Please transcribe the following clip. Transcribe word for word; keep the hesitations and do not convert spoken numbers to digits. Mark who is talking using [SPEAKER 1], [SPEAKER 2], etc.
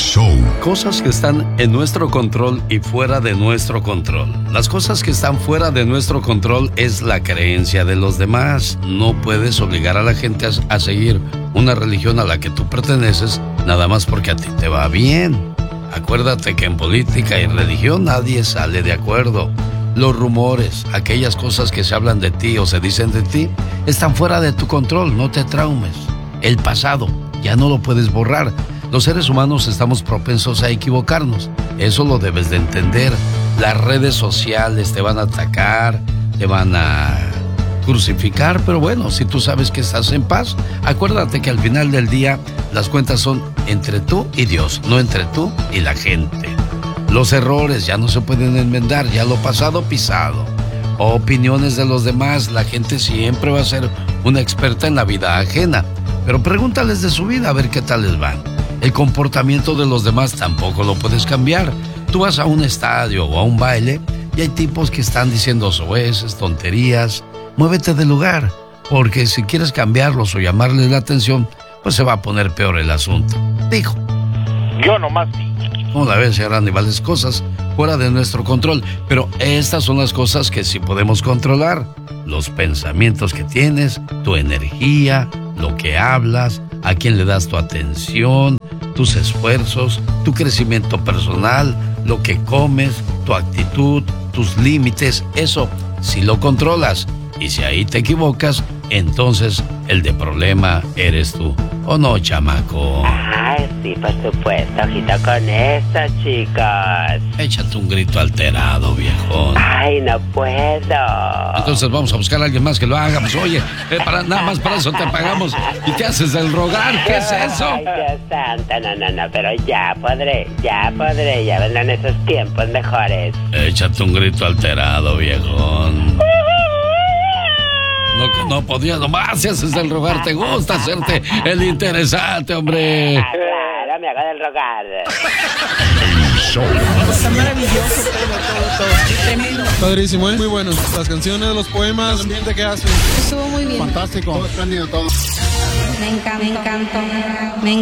[SPEAKER 1] Show.
[SPEAKER 2] Cosas que están en nuestro control y fuera de nuestro control. Las cosas que están fuera de nuestro control es la creencia de los demás. No puedes obligar a la gente a, a seguir una religión a la que tú perteneces nada más porque a ti te va bien. Acuérdate que en política y religión nadie sale de acuerdo. Los rumores, aquellas cosas que se hablan de ti o se dicen de ti, están fuera de tu control, no te traumes. El pasado ya no lo puedes borrar. Los seres humanos estamos propensos a equivocarnos. Eso lo debes de entender. Las redes sociales te van a atacar, te van a crucificar, pero bueno, si tú sabes que estás en paz, acuérdate que al final del día las cuentas son entre tú y Dios, no entre tú y la gente. Los errores ya no se pueden enmendar, ya lo pasado pisado. Opiniones de los demás, la gente siempre va a ser una experta en la vida ajena, pero pregúntales de su vida a ver qué tal les va. El comportamiento de los demás tampoco lo puedes cambiar. Tú vas a un estadio o a un baile y hay tipos que están diciendo soeces, tonterías. Muévete del lugar, porque si quieres cambiarlos o llamarles la atención, pues se va a poner peor el asunto. Dijo.
[SPEAKER 3] Yo nomás sí.
[SPEAKER 2] Como la ves, señor Aníbal, cosas fuera de nuestro control, pero estas son las cosas que sí podemos controlar. Los pensamientos que tienes, tu energía, lo que hablas, a quién le das tu atención, tus esfuerzos, tu crecimiento personal, lo que comes, tu actitud, tus límites, eso sí lo controlas. Y si ahí te equivocas, entonces el de problema eres tú. ¿O no, chamaco?
[SPEAKER 4] Ay, sí, por supuesto, ojito con eso, chicos.
[SPEAKER 2] Échate un grito alterado, viejón.
[SPEAKER 4] Ay, no puedo.
[SPEAKER 2] Entonces vamos a buscar a alguien más que lo haga. Pues oye, eh, para, nada más para eso te pagamos y te haces del rogar. ¿Qué es eso?
[SPEAKER 4] Ay, Dios santo, no, no, no, pero ya podré, ya podré, ya vendrán esos tiempos mejores.
[SPEAKER 2] Échate un grito alterado, viejón. No, no podía nomás, si haces del rogar, te gusta hacerte el interesante, hombre.
[SPEAKER 4] Ah, claro, me hago del rogar.
[SPEAKER 5] Está maravilloso todo, todo, todo. Tremendo.
[SPEAKER 6] Padrísimo, ¿eh? Muy bueno. Las canciones, los poemas, el ambiente que hacen.
[SPEAKER 5] Estuvo muy bien.
[SPEAKER 6] Fantástico. Todo espléndido, todo.
[SPEAKER 5] Me encanta, me encanta. Me